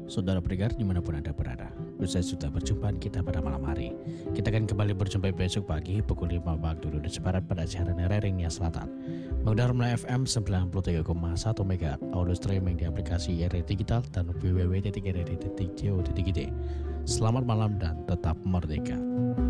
Saudara pendengar dimanapun Anda berada, usai sudah berjumpa kita pada malam hari. Kita akan kembali berjumpa besok pagi pukul 5 waktu Indonesia Barat pada siaran Raringnya Selatan. Mengudara melalui FM 93,1 MHz, audio streaming di aplikasi RRI Digital dan www.rri.co.id. Selamat malam dan tetap merdeka.